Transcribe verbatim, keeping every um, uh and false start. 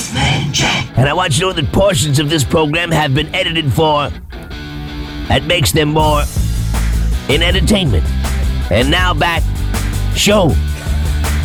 Wolfman Jack. And I want you to know that portions of this program have been edited for. That makes them more in entertainment. And now back, show